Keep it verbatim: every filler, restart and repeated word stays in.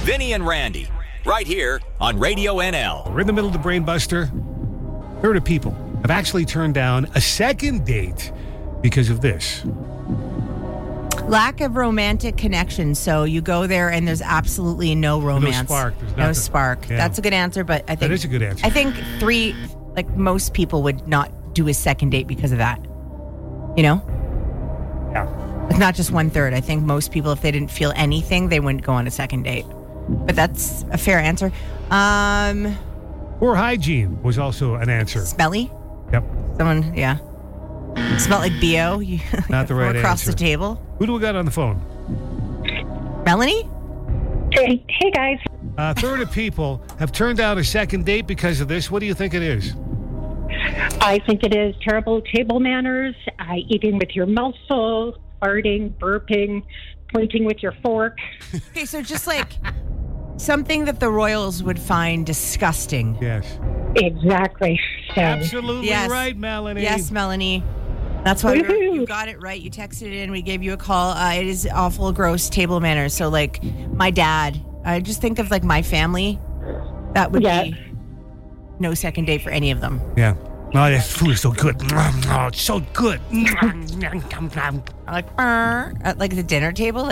Vinny and Randy, right here on Radio N L. We're in the middle of the Brain Buster. Third of people have actually turned down a second date because of this. Lack of romantic connection. So you go there and there's absolutely no romance. No spark. There's no nothing. spark. Yeah. That's a good answer, but I think... That is a good answer. I think three, like most people would not do a second date because of that. You know? Yeah. It's not just one third. I think most people, if they didn't feel anything, they wouldn't go on a second date. But that's a fair answer. Um, Poor hygiene was also an answer. Smelly? Yep. Someone, yeah. Smelled like B O. You, Not the right across answer. the table. Who do we got on the phone? Melanie? Hey, hey guys. A third of people have turned down a second date because of this. What do you think it is? I think it is terrible table manners, uh, eating with your mouth full, farting, burping, pointing with your fork. Okay, so just like something that the Royals would find disgusting. Yes. Exactly. So, Absolutely Yes. right, Melanie. Yes, Melanie. That's why we were, Woohoo. you got it right. You texted in. We gave you a call. Uh, it is awful, gross table manners. So, like, my dad, I just think of, like, my family. That would Yeah. be no second date for any of them. Yeah. Oh, that food is so good. Oh, it's so good. Like, "Brr," at, like, the dinner table.